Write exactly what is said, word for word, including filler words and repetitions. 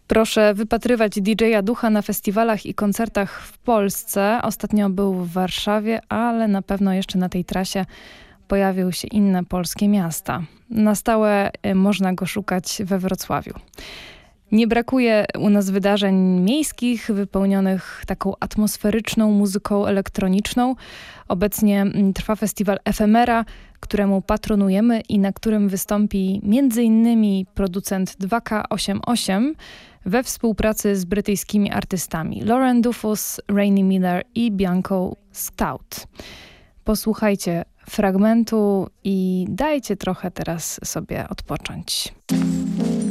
Proszę wypatrywać D J a Ducha na festiwalach i koncertach w Polsce. Ostatnio był w Warszawie, ale na pewno jeszcze na tej trasie pojawiły się inne polskie miasta. Na stałe można go szukać we Wrocławiu. Nie brakuje u nas wydarzeń miejskich wypełnionych taką atmosferyczną muzyką elektroniczną. Obecnie trwa festiwal Efemera, któremu patronujemy i na którym wystąpi między innymi producent dwa K osiemdziesiąt osiem we współpracy z brytyjskimi artystami Lauren Dufus, Rainy Miller i Bianco Stout. Posłuchajcie fragmentu i dajcie trochę teraz sobie odpocząć.